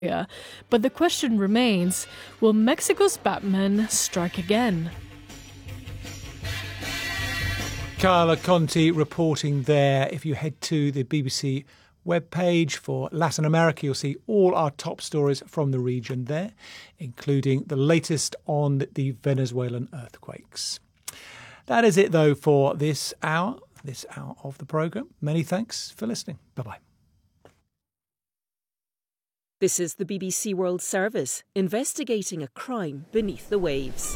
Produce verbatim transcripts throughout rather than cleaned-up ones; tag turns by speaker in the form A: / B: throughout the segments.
A: But the question remains, will Mexico's Batman strike again?
B: Carla Conti reporting there. If you head to the B B C webpage for Latin America, you'll see all our top stories from the region there, including the latest on the Venezuelan earthquakes. That is it, though, for this hour, this hour of the programme. Many thanks for listening. Bye-bye.
C: This is the B B C World Service, investigating a crime beneath the waves.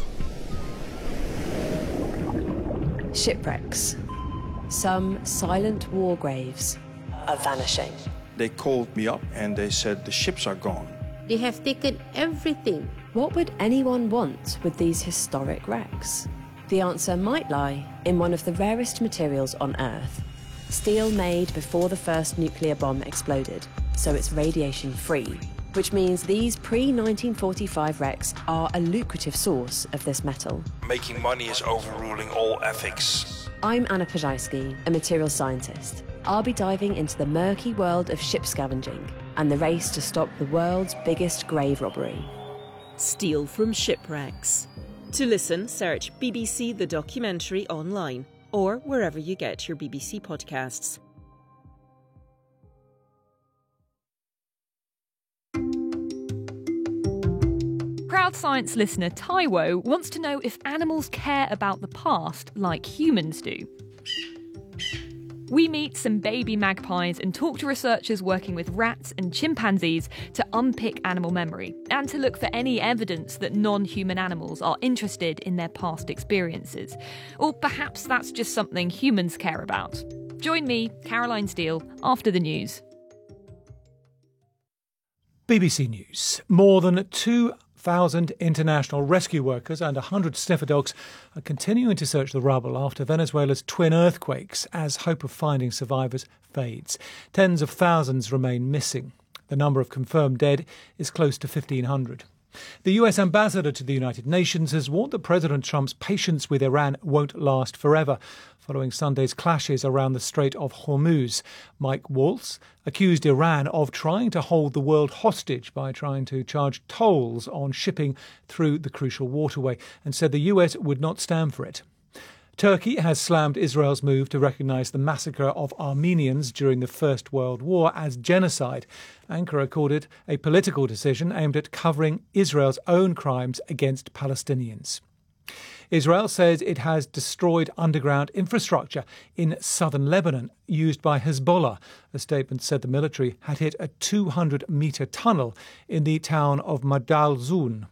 D: Shipwrecks. Some silent war graves are vanishing.
E: They called me up and they said the ships are gone.
F: They have taken everything.
D: What would anyone want with these historic wrecks? The answer might lie in one of the rarest materials on Earth. Steel made before the first nuclear bomb exploded, so it's radiation-free, which means these pre nineteen forty-five wrecks are a lucrative source of this metal.
E: Making money is overruling all ethics.
D: I'm Anna Pajajski, a materials scientist. I'll be diving into the murky world of ship scavenging and the race to stop the world's biggest grave robbery.
C: Steel from shipwrecks. To listen, search B B C The Documentary online or wherever you get your B B C podcasts.
G: Crowd Science listener Taiwo wants to know if animals care about the past like humans do. We meet some baby magpies and talk to researchers working with rats and chimpanzees to unpick animal memory and to look for any evidence that non-human animals are interested in their past experiences. Or perhaps that's just something humans care about. Join me, Caroline Steele, after the news.
B: B B C News. More than two thousand international rescue workers and one hundred sniffer dogs are continuing to search the rubble after Venezuela's twin earthquakes as hope of finding survivors fades. Tens of thousands remain missing. The number of confirmed dead is close to fifteen hundred. The U S ambassador to the United Nations has warned that President Trump's patience with Iran won't last forever, following Sunday's clashes around the Strait of Hormuz. Mike Waltz accused Iran of trying to hold the world hostage by trying to charge tolls on shipping through the crucial waterway and said the U S would not stand for it. Turkey has slammed Israel's move to recognise the massacre of Armenians during the First World War as genocide. Ankara called it a political decision aimed at covering Israel's own crimes against Palestinians. Israel says it has destroyed underground infrastructure in southern Lebanon used by Hezbollah. A statement said the military had hit a two hundred metre tunnel in the town of Madal Zun.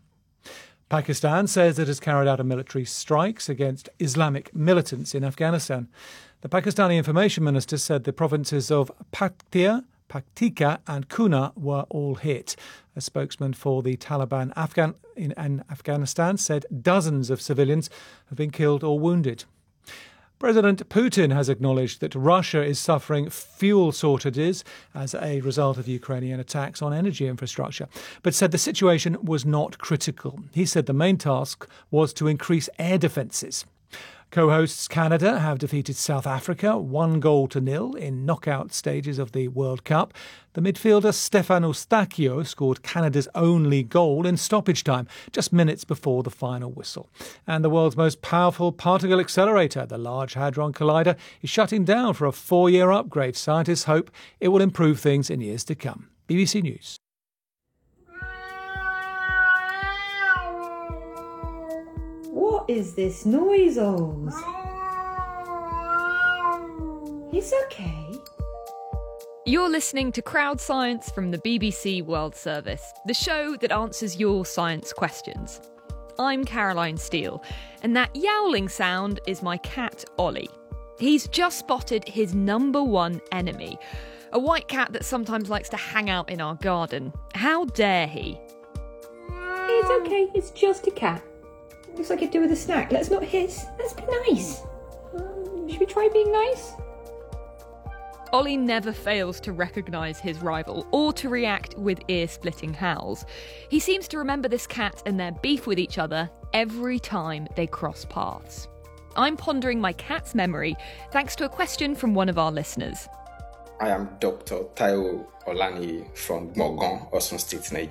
B: Pakistan says it has carried out a military strikes against Islamic militants in Afghanistan. The Pakistani information minister said the provinces of Paktia, Paktika and Kuna were all hit. A spokesman for the Taliban Afghan in, in Afghanistan said dozens of civilians have been killed or wounded. President Putin has acknowledged that Russia is suffering fuel shortages as a result of Ukrainian attacks on energy infrastructure, but said the situation was not critical. He said the main task was to increase air defences. Co-hosts Canada have defeated South Africa one goal to nil in knockout stages of the World Cup. The midfielder Stefan Eustáquio scored Canada's only goal in stoppage time, just minutes before the final whistle. And the world's most powerful particle accelerator, the Large Hadron Collider, is shutting down for a four-year upgrade. Scientists hope it will improve things in years to come. B B C News.
H: What is this noise, Oz? It's okay.
G: You're listening to Crowd Science from the B B C World Service, the show that answers your science questions. I'm Caroline Steele, and that yowling sound is my cat Ollie. He's just spotted his number one enemy, a white cat that sometimes likes to hang out in our garden. How dare he?
H: It's okay, it's just a cat. Looks like it'd do with a snack. Let's not hiss. Let's be nice. Um, should we try being nice?
G: Ollie never fails to recognise his rival or to react with ear-splitting howls. He seems to remember this cat and their beef with each other every time they cross paths. I'm pondering my cat's memory thanks to a question from one of our listeners.
I: I am Doctor Taiwo Olani from Mogon, Osun State, Nigeria.